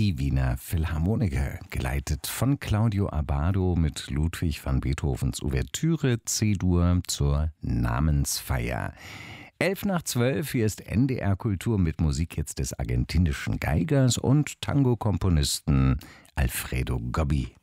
Die Wiener Philharmoniker, geleitet von Claudio Abbado mit Ludwig van Beethovens Ouvertüre C-Dur zur Namensfeier. 11:12, hier ist NDR Kultur mit Musik jetzt des argentinischen Geigers und Tango-Komponisten Alfredo Gobbi.